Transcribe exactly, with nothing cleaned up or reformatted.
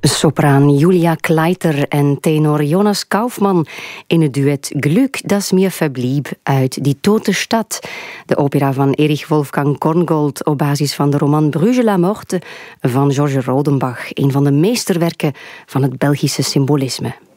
Sopraan Julia Kleiter en tenor Jonas Kaufmann in het duet Glück, das mir verblieb uit Die Tote Stad, de opera van Erich Wolfgang Korngold op basis van de roman Bruges la Morte van Georges Rodenbach, een van de meesterwerken van het Belgische symbolisme.